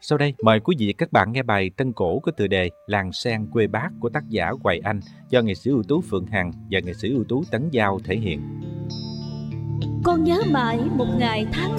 Sau đây, mời quý vị và các bạn nghe bài tân cổ có tựa đề Làng Sen quê Bác của tác giả Hoài Anh do nghệ sĩ ưu tú Phượng Hằng và nghệ sĩ ưu tú Tấn Giao thể hiện. Con nhớ mãi một ngày tháng